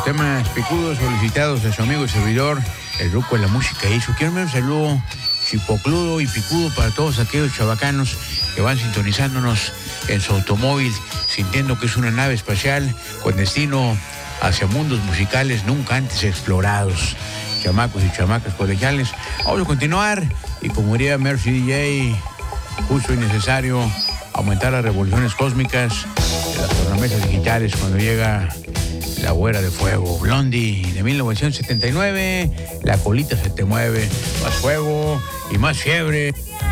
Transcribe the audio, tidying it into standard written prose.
temas picudos solicitados de su amigo y servidor, el Ruco de la Música Hizo. Quiero enviar un saludo chipocludo y picudo para todos aquellos chavacanos que van sintonizándonos en su automóvil, sintiendo que es una nave espacial con destino hacia mundos musicales nunca antes explorados. Chamacos y chamacas colegiales, vamos a continuar y como diría Mercy DJ, justo y necesario aumentar las revoluciones cósmicas de las tornamesas digitales cuando llega la güera de fuego, Blondie de 1979, la colita se te mueve, más fuego y más fiebre.